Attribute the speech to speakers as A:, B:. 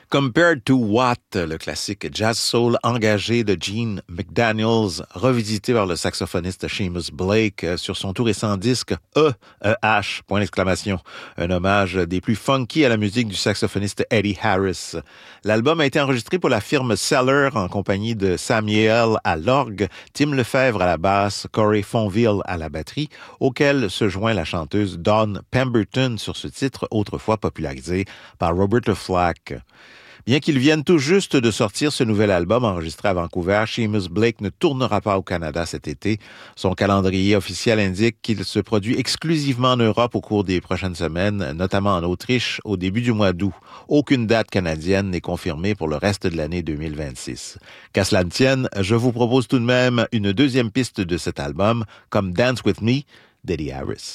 A: Compared to What, le classique jazz soul engagé de Gene McDaniels, revisité par le saxophoniste Seamus Blake sur son tout récent disque E-E-H, point d'exclamation, un hommage des plus funky à la musique du saxophoniste Eddie Harris. L'album a été enregistré pour la firme Cellar en compagnie de Samuel à l'orgue, Tim Lefebvre à la basse, Corey Fonville à la batterie, auquel se joint la chanteuse Dawn Pemberton sur ce titre autrefois popularisé par Roberta Flack. Bien qu'il vienne tout juste de sortir ce nouvel album enregistré à Vancouver, Seamus Blake ne tournera pas au Canada cet été. Son calendrier officiel indique qu'il se produit exclusivement en Europe au cours des prochaines semaines, notamment en Autriche au début du mois d'août. Aucune date canadienne n'est confirmée pour le reste de l'année 2026. Qu'à cela ne tienne, je vous propose tout de même une deuxième piste de cet album, comme Dance With Me d'Eddie Harris.